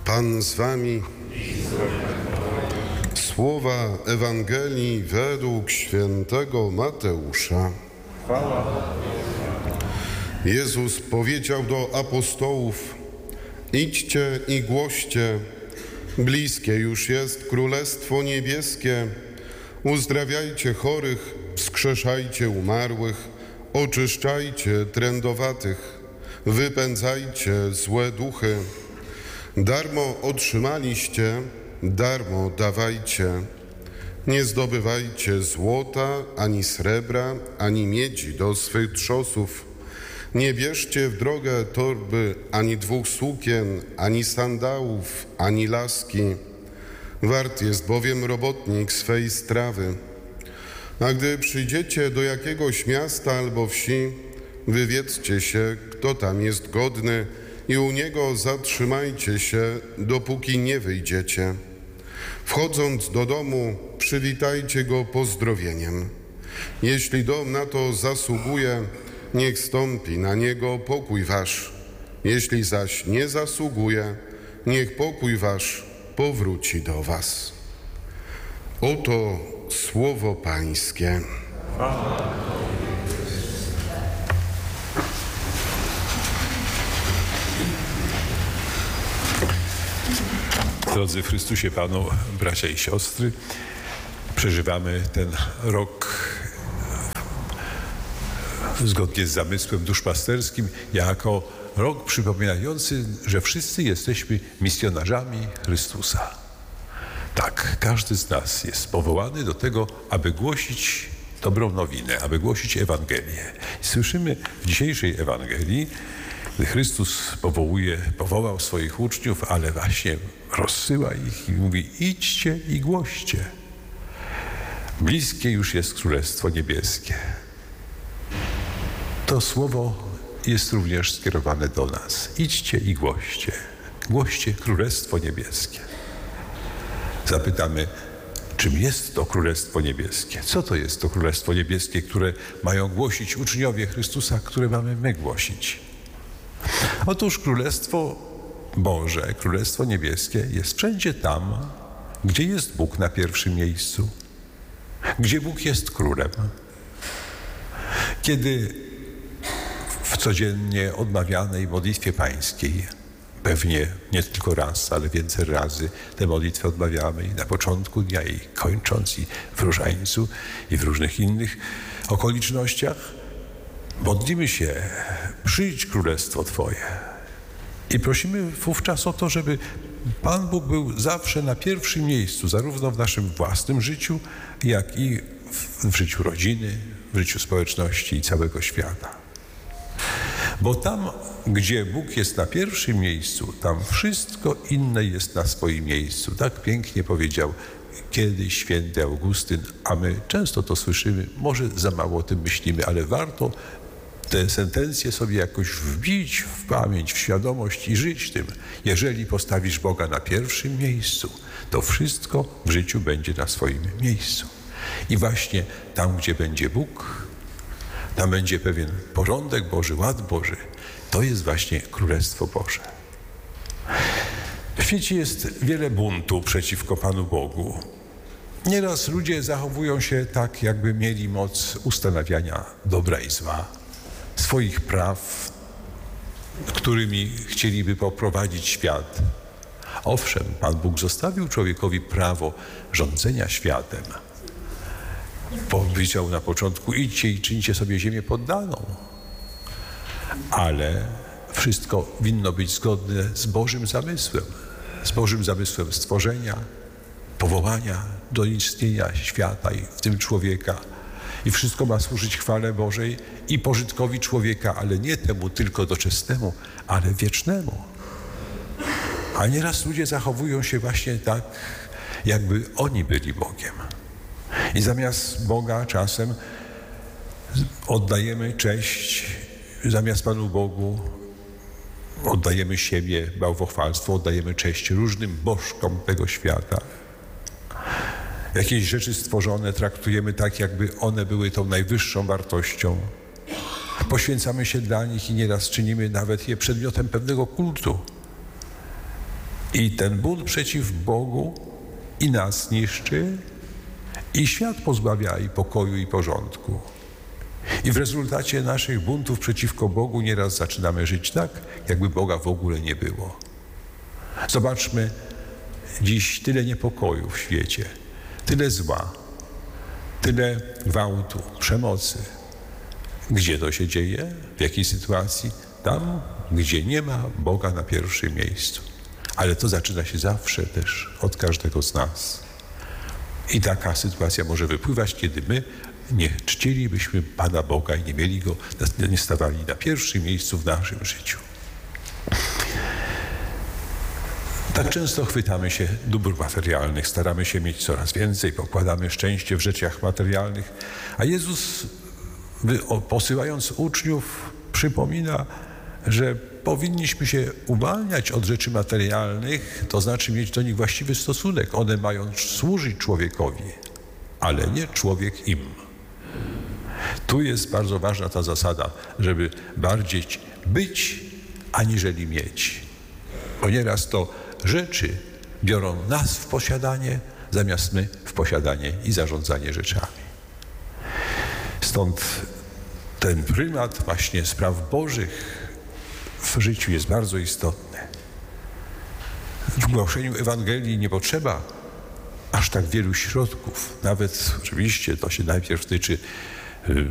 Pan z wami. Słowa Ewangelii według świętego Mateusza. Jezus powiedział do apostołów: idźcie i głoście, bliskie już jest Królestwo Niebieskie. Uzdrawiajcie chorych, wskrzeszajcie umarłych, oczyszczajcie trędowatych, wypędzajcie złe duchy. Darmo otrzymaliście, darmo dawajcie. Nie zdobywajcie złota, ani srebra, ani miedzi do swych trzosów. Nie bierzcie w drogę torby, ani 2 sukien, ani sandałów, ani laski. Wart jest bowiem robotnik swej strawy. A gdy przyjdziecie do jakiegoś miasta albo wsi, wywiedzcie się, kto tam jest godny, i u niego zatrzymajcie się, dopóki nie wyjdziecie. Wchodząc do domu, przywitajcie go pozdrowieniem. Jeśli dom na to zasługuje, niech stąpi na niego pokój wasz. Jeśli zaś nie zasługuje, niech pokój wasz powróci do was. Oto słowo Pańskie. Drodzy w Chrystusie Panu, bracia i siostry, przeżywamy ten rok zgodnie z zamysłem duszpasterskim jako rok przypominający, że wszyscy jesteśmy misjonarzami Chrystusa. Tak, każdy z nas jest powołany do tego, aby głosić dobrą nowinę, aby głosić Ewangelię. I słyszymy w dzisiejszej Ewangelii, gdy Chrystus powołał swoich uczniów, ale właśnie rozsyła ich i mówi: idźcie i głoście. Bliskie już jest Królestwo Niebieskie. To słowo jest również skierowane do nas. Idźcie i głoście. Głoście Królestwo Niebieskie. Zapytamy, czym jest to Królestwo Niebieskie? Co to jest to Królestwo Niebieskie, które mają głosić uczniowie Chrystusa, które mamy my głosić? Otóż Królestwo Boże, Królestwo Niebieskie jest wszędzie tam, gdzie jest Bóg na pierwszym miejscu, gdzie Bóg jest Królem. Kiedy w codziennie odmawianej modlitwie pańskiej, pewnie nie tylko raz, ale więcej razy tę modlitwę odmawiamy i na początku dnia, i kończąc, i w różańcu, i w różnych innych okolicznościach, modlimy się: przyjdź Królestwo Twoje. I prosimy wówczas o to, żeby Pan Bóg był zawsze na pierwszym miejscu, zarówno w naszym własnym życiu, jak i w życiu rodziny, w życiu społeczności i całego świata. Bo tam, gdzie Bóg jest na pierwszym miejscu, tam wszystko inne jest na swoim miejscu. Tak pięknie powiedział kiedyś święty Augustyn, a my często to słyszymy, może za mało o tym myślimy, ale warto te sentencje sobie jakoś wbić w pamięć, w świadomość i żyć tym. Jeżeli postawisz Boga na pierwszym miejscu, to wszystko w życiu będzie na swoim miejscu. I właśnie tam, gdzie będzie Bóg, tam będzie pewien porządek Boży, ład Boży. To jest właśnie Królestwo Boże. W świecie jest wiele buntu przeciwko Panu Bogu. Nieraz ludzie zachowują się tak, jakby mieli moc ustanawiania dobra i zła, swoich praw, którymi chcieliby poprowadzić świat. Owszem, Pan Bóg zostawił człowiekowi prawo rządzenia światem. Powiedział na początku: idźcie i czyńcie sobie ziemię poddaną. Ale wszystko winno być zgodne z Bożym zamysłem stworzenia, powołania do istnienia świata i w tym człowieka. I wszystko ma służyć chwale Bożej i pożytkowi człowieka, ale nie temu tylko doczesnemu, ale wiecznemu. A nieraz ludzie zachowują się właśnie tak, jakby oni byli Bogiem. I zamiast Boga czasem oddajemy cześć, zamiast Panu Bogu oddajemy siebie, bałwochwalstwo, oddajemy cześć różnym bożkom tego świata. Jakieś rzeczy stworzone traktujemy tak, jakby one były tą najwyższą wartością. Poświęcamy się dla nich i nieraz czynimy nawet je przedmiotem pewnego kultu. I ten bunt przeciw Bogu i nas niszczy, i świat pozbawia i pokoju, i porządku. I w rezultacie naszych buntów przeciwko Bogu nieraz zaczynamy żyć tak, jakby Boga w ogóle nie było. Zobaczmy, dziś tyle niepokoju w świecie, tyle zła, tyle gwałtu, przemocy. Gdzie to się dzieje? W jakiej sytuacji? Tam, gdzie nie ma Boga na pierwszym miejscu. Ale to zaczyna się zawsze też od każdego z nas. I taka sytuacja może wypływać, kiedy my nie czcilibyśmy Pana Boga i nie stawali na pierwszym miejscu w naszym życiu. Tak często chwytamy się dóbr materialnych, staramy się mieć coraz więcej, pokładamy szczęście w rzeczach materialnych, a Jezus, posyłając uczniów, przypomina, że powinniśmy się uwalniać od rzeczy materialnych, to znaczy mieć do nich właściwy stosunek. One mają służyć człowiekowi, ale nie człowiek im. Tu jest bardzo ważna ta zasada, żeby bardziej być, aniżeli mieć. Bo nieraz to rzeczy biorą nas w posiadanie, zamiast my w posiadanie i zarządzanie rzeczami. Stąd ten prymat właśnie spraw bożych w życiu jest bardzo istotny. W głoszeniu Ewangelii nie potrzeba aż tak wielu środków. Nawet oczywiście to się najpierw tyczy